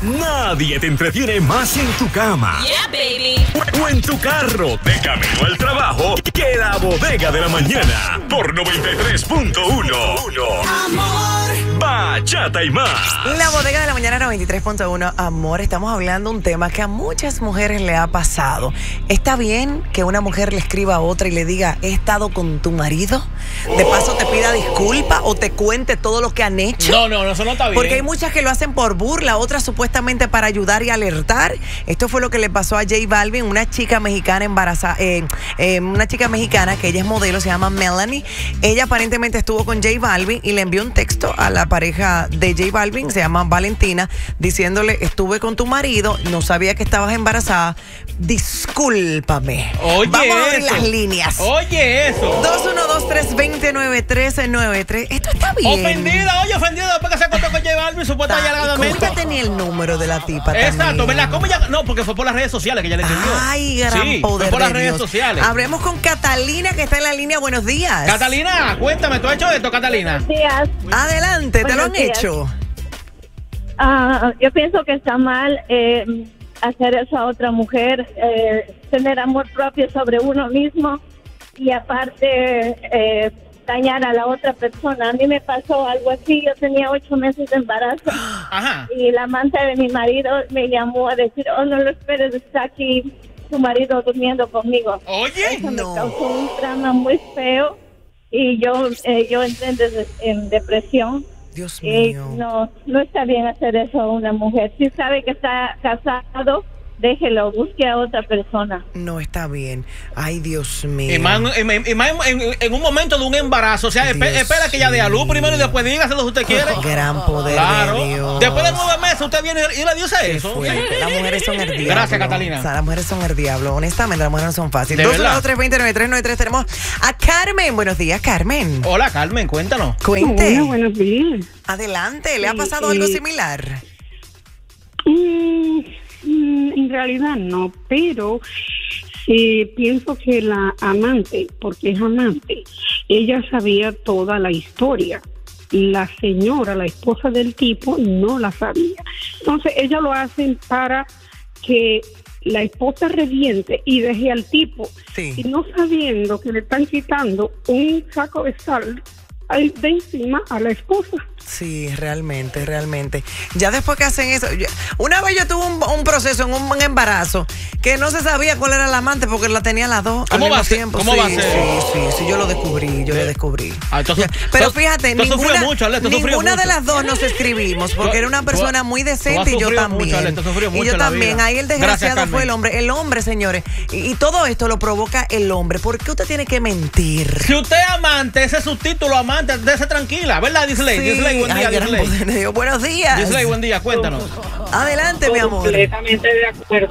Nadie te entretiene más en tu cama. Yeah, baby. O en tu carro, de camino al trabajo, que la Bodega de la Mañana. Por 93.1. Amor. Bachata y más. La Bodega de la Mañana 93.1. Amor, estamos hablando de un tema que a muchas mujeres le ha pasado. ¿Está bien que una mujer le escriba a otra y le diga, he estado con tu marido? De paso te pida disculpa o te cuente todo lo que han hecho. No, eso no está bien. Porque hay muchas que lo hacen por burla, otras supuestamente para ayudar y alertar. Esto fue lo que le pasó a J Balvin, una chica mexicana embarazada, una chica mexicana que ella es modelo, se llama Melanie. Ella aparentemente estuvo con J Balvin y le envió un texto a la pareja de J Balvin, se llama Valentina, diciéndole, estuve con tu marido, no sabía que estabas embarazada, discúlpame. Oye, vamos a abrir las líneas. Oye, eso. 212-320-9393. Esto está bien. Ofendida porque se acostó con J Balvin, supuestamente alegadamente. ¿Cómo tenía el número de la tipa? Exacto, también? ¿verdad? ¿Cómo ya? No, porque fue por las redes sociales que ella le escribió. Ay, gran poder fue por las de redes Dios. sociales. Hablemos con Catalina, que está en la línea. Buenos días. Catalina, cuéntame, ¿tú has hecho esto, Catalina? Buenos días. Adelante, ¿te lo han Buenos días. hecho? Yo pienso que está mal hacer eso a otra mujer, tener amor propio sobre uno mismo y aparte dañar a la otra persona. A mí me pasó algo así, yo tenía 8 meses de embarazo. Ajá. Y la amante de mi marido me llamó a decir, oh, no lo esperes, está aquí tu marido durmiendo conmigo. Oye, Eso no. me causó un trauma muy feo y yo entré en depresión. Dios mío. No está bien hacer eso a una mujer. Si sabe que está casado, déjelo, busque a otra persona. No está bien. Ay, Dios mío. y más en un momento de un embarazo, o sea, Dios espera que ella dé a luz primero y después dígaselo si usted quiere. Gran poder Claro. de Dios. Después de 9 meses usted viene y le dice Qué eso. fuerte. Las mujeres son el diablo. Gracias, Catalina. O sea, las mujeres son el diablo. Honestamente, las mujeres no son fáciles. De verdad. 212-320-9393. Tenemos a Carmen. Buenos días, Carmen. Hola, Carmen, cuéntanos. Cuente. Hola, buenos días. Adelante. ¿Le ha pasado algo similar? En realidad no, pero pienso que la amante, porque es amante, ella sabía toda la historia. La señora, la esposa del tipo, no la sabía. Entonces, ella lo hacen para que la esposa reviente y deje al tipo. Sí. Y no sabiendo que le están quitando un saco de sal de encima a la esposa. Sí, realmente. Ya después que hacen eso, una vez yo tuve un proceso en un embarazo que no se sabía cuál era la amante porque la tenía las dos al mismo tiempo. ¿Cómo va a ser? Sí, yo lo descubrí, lo descubrí. Entonces, Pero fíjate, ninguna de las dos nos escribimos porque era una persona muy decente y yo también. Y yo también, ahí el desgraciado fue el hombre. El hombre, señores, y todo esto lo provoca el hombre. ¿Por qué usted tiene que mentir? Si usted es amante, ese es su título, amante, dése tranquila, ¿verdad, Disley? Sí. Disley, buen día, Ay, gran Disley. poder de Dios. Buenos días. Disley, buen día, cuéntanos. Adelante, mi amor. Completamente de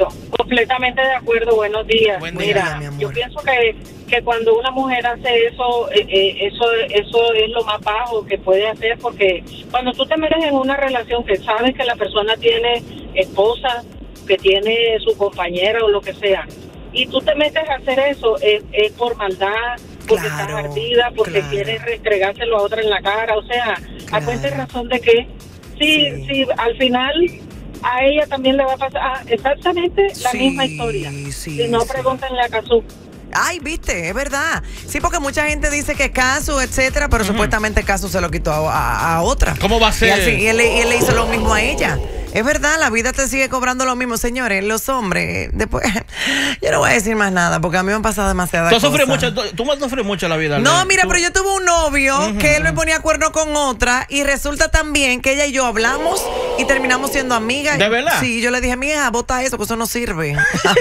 acuerdo, buenos días. Buen día, Mira, mi amor. yo pienso que cuando una mujer hace eso, eso es lo más bajo que puede hacer, porque cuando tú te metes en una relación que sabes que la persona tiene esposa, que tiene su compañera o lo que sea, y tú te metes a hacer eso, es por maldad, porque estás ardida, porque quieres restregárselo a otra en la cara, o sea, a cuenta y razón de que sí, al final a ella también le va a pasar exactamente la misma historia. Si no, pregúntenle a Cazú. Ay, viste, es verdad. Sí, porque mucha gente dice que Casu, etcétera, pero supuestamente Casu se lo quitó a otra. ¿Cómo va a ser? Y, al fin, y él le hizo lo mismo a ella. Es verdad, la vida te sigue cobrando lo mismo, señores. Los hombres, después, yo no voy a decir más nada, porque a mí me han pasado demasiadas cosas. Tú me sufres mucho la vida. No, mira, pero yo tuve un novio que él me ponía cuerno con otra y resulta también que ella y yo hablamos y terminamos siendo amigas. ¿De verdad? Sí, yo le dije, mija, bota eso, que eso no sirve.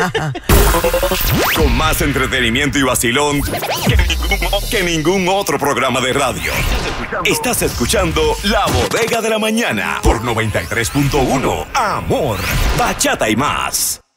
Con más entretenimiento y vacilón que ningún otro programa de radio. Estás escuchando La Bodega de la Mañana por 93.1. Amor, bachata y más.